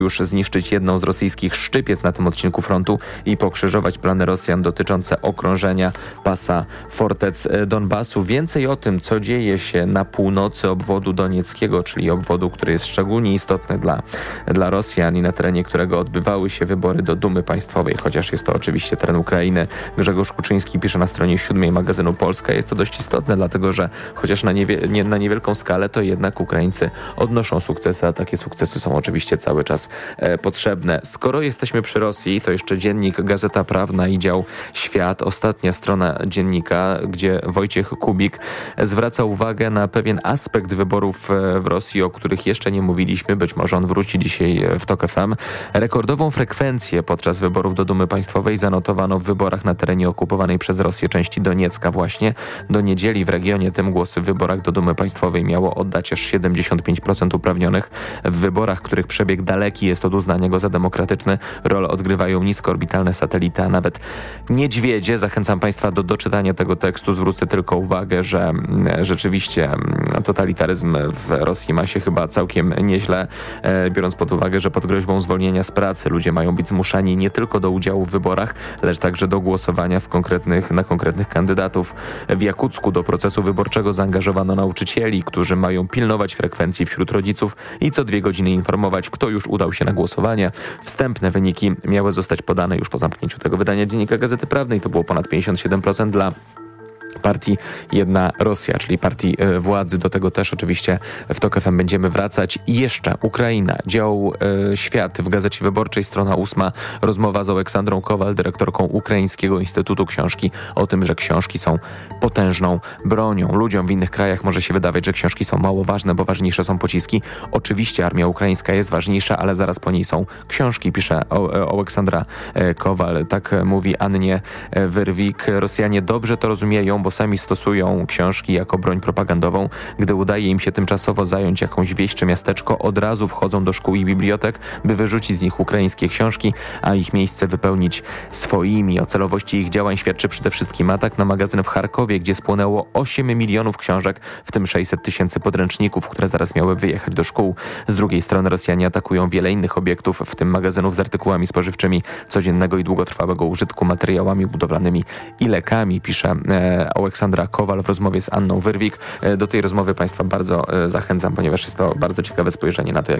już zniszczyć jedną z rosyjskich szczypiec na tym odcinku frontu i pokrzyżować plany Rosjan dotyczące okrążenia pasa fortec Donbasu. Więcej o tym, co dzieje się na północy obwodu donieckiego, czyli obwodu, który jest szczególnie istotny dla Rosjan i na terenie którego odbywały się wybory do Dumy Państwowej, chociaż jest to oczywiście teren Ukrainy. Grzegorz Kuczyński pisze na stronie 7 magazynu Polska. Jest to dość istotne, dlatego że chociaż na niewielką skalę, to jednak Ukraińcy odnoszą sukcesy, a takie sukcesy są oczywiście cały czas potrzebne. Skoro jesteśmy przy Rosji, to jeszcze dziennik Gazeta Prawna i dział Świat, ostatnia strona dziennika, gdzie Wojciech Kubik zwraca uwagę na pewien aspekt wyborów w Rosji, o których jeszcze nie mówiliśmy. Być może on wróci dzisiaj w TOK FM. Rekordową frekwencję podczas wyborów do Dumy Państwowej zanotowano w wyborach na terenie okupowanej przez Rosję części Doniecka właśnie. Do niedzieli w regionie tym głosy w wyborach do Dumy Państwowej miało oddać aż 75% uprawnionych. W wyborach, których przebieg daleki jest od uznania go za demokratyczny, rolę odgrywają niskoorbitalne satelity, a nawet niedźwiedzie. Zachęcam Państwa do doczytania tego tekstu. Zwrócę tylko uwagę, że rzeczywiście totalitaryzm w Rosji ma się chyba całkiem nieźle, biorąc pod uwagę, że pod groźbą zwolnienia z pracy ludzie mają być zmuszani nie tylko do udziału w wyborach, lecz także do głosowania na konkretnych kandydatów. W Jakucku do procesu wyborczego zaangażowano nauczycieli, którzy mają pilnować frekwencji wśród rodziców i co 2 godziny informować, kto już udał się na głosowanie. Wstępne wyniki miały zostać podane już po zamknięciu tego wydania dziennika Gazety Prawnej. To było ponad 57% dla partii Jedna Rosja, czyli partii władzy. Do tego też oczywiście w TOK FM będziemy wracać. I jeszcze Ukraina, dział Świat w Gazecie Wyborczej, strona 8. Rozmowa z Aleksandrą Kowal, dyrektorką Ukraińskiego Instytutu Książki, o tym, że książki są potężną bronią. Ludziom w innych krajach może się wydawać, że książki są mało ważne, bo ważniejsze są pociski. Oczywiście armia ukraińska jest ważniejsza, ale zaraz po niej są książki, pisze Aleksandra Kowal. Tak mówi Annie Wyrwik. Rosjanie dobrze to rozumieją, bo sami stosują książki jako broń propagandową. Gdy udaje im się tymczasowo zająć jakąś wieś czy miasteczko, od razu wchodzą do szkół i bibliotek, by wyrzucić z nich ukraińskie książki, a ich miejsce wypełnić swoimi. O celowości ich działań świadczy przede wszystkim atak na magazyn w Charkowie, gdzie spłonęło 8 milionów książek, w tym 600 000 podręczników, które zaraz miały wyjechać do szkół. Z drugiej strony Rosjanie atakują wiele innych obiektów, w tym magazynów z artykułami spożywczymi codziennego i długotrwałego użytku, materiałami budowlanymi i lekami, pisze Aleksandra Kowal w rozmowie z Anną Wyrwik. Do tej rozmowy Państwa bardzo zachęcam, ponieważ jest to bardzo ciekawe spojrzenie na to,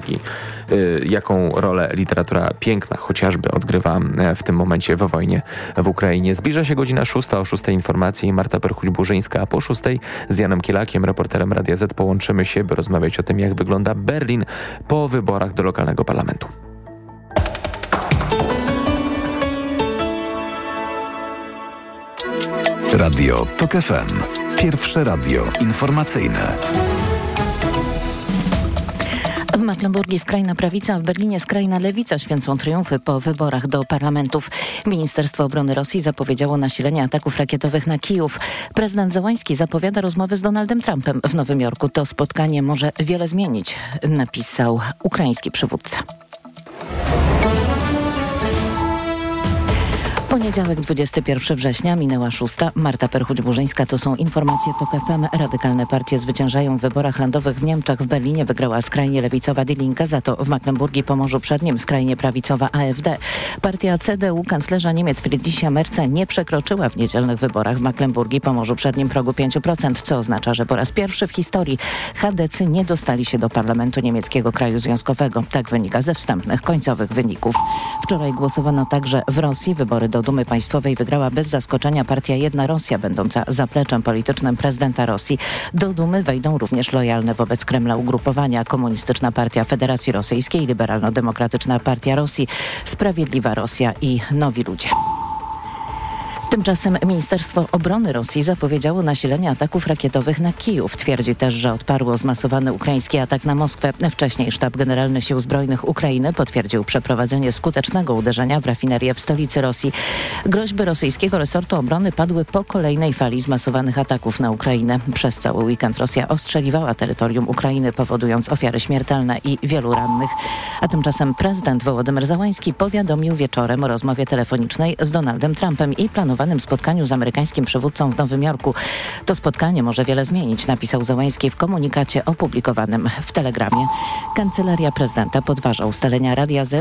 jaką rolę literatura piękna chociażby odgrywa w tym momencie we wojnie w Ukrainie. Zbliża się godzina 6, o 6 informacji Marta Perchuć-Burzyńska, a po 6 z Janem Kielakiem, reporterem Radia Z, połączymy się, by rozmawiać o tym, jak wygląda Berlin po wyborach do lokalnego parlamentu. Radio TOK FM. Pierwsze radio informacyjne. W Mecklenburgii skrajna prawica, a w Berlinie skrajna lewica święcą triumfy po wyborach do parlamentów. Ministerstwo Obrony Rosji zapowiedziało nasilenie ataków rakietowych na Kijów. Prezydent Zełański zapowiada rozmowy z Donaldem Trumpem w Nowym Jorku. To spotkanie może wiele zmienić, napisał ukraiński przywódca. Poniedziałek, 21 września, minęła 6. Marta Perchuć-Burzyńska. To są informacje TOK FM. Radykalne partie zwyciężają w wyborach landowych w Niemczech. W Berlinie wygrała skrajnie lewicowa Die Linke, za to w Mecklenburgii Pomorzu Przednim skrajnie prawicowa AfD. Partia CDU kanclerza Niemiec Friedricha Merza nie przekroczyła w niedzielnych wyborach w Mecklenburgii Pomorzu Przednim progu 5%, co oznacza, że po raz pierwszy w historii chadecy nie dostali się do parlamentu niemieckiego kraju związkowego. Tak wynika ze wstępnych, końcowych wyników. Wczoraj głosowano także w Rosji. Wybory do Dumy Państwowej wygrała bez zaskoczenia partia Jedna Rosja, będąca zapleczem politycznym prezydenta Rosji. Do Dumy wejdą również lojalne wobec Kremla ugrupowania: Komunistyczna Partia Federacji Rosyjskiej, Liberalno-Demokratyczna Partia Rosji, Sprawiedliwa Rosja i Nowi Ludzie. Tymczasem Ministerstwo Obrony Rosji zapowiedziało nasilenie ataków rakietowych na Kijów. Twierdzi też, że odparło zmasowany ukraiński atak na Moskwę. Wcześniej Sztab Generalny Sił Zbrojnych Ukrainy potwierdził przeprowadzenie skutecznego uderzenia w rafinerię w stolicy Rosji. Groźby rosyjskiego resortu obrony padły po kolejnej fali zmasowanych ataków na Ukrainę. Przez cały weekend Rosja ostrzeliwała terytorium Ukrainy, powodując ofiary śmiertelne i wielu rannych. A tymczasem prezydent Wołodymyr Zełański powiadomił wieczorem o rozmowie telefonicznej z Donaldem Trumpem i planowanej zaplanowanym spotkaniu z amerykańskim przywódcą w Nowym Jorku. To spotkanie może wiele zmienić, napisał Zełenski w komunikacie opublikowanym w Telegramie. Kancelaria prezydenta podważa ustalenia Radia Z,